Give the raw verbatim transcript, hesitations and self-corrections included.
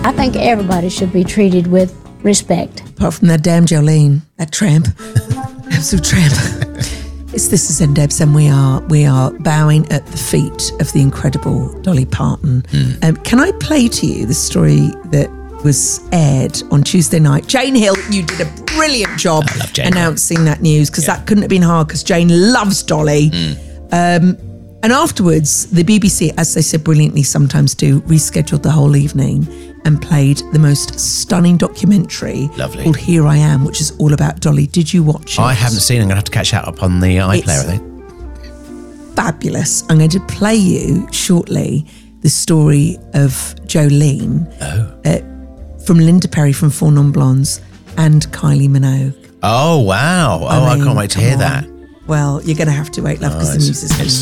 I think everybody should be treated with respect. Apart from that damn Jolene, that tramp, absolute tramp. It's This Is N Debs, and we are we are bowing at the feet of the incredible Dolly Parton. Mm. Um, can I play to you the story that was aired on Tuesday night? Jane Hill, you did a brilliant job announcing Hill. that news, because yeah. that couldn't have been hard, because Jane loves Dolly. Mm. Um, and afterwards, the B B C, as they said brilliantly sometimes do, rescheduled the whole evening and played the most stunning documentary Lovely. called Here I Am, which is all about Dolly. Did you watch it? I haven't seen it. I'm going to have to catch that up on the iPlayer, I think. Fabulous. I'm going to play you shortly the story of Jolene oh. uh, from Linda Perry from Four Non Blondes and Kylie Minogue. Oh, wow. Oh, I, mean, I can't wait to hear on. that. Well, you're going to have to wait, love, because oh, the news is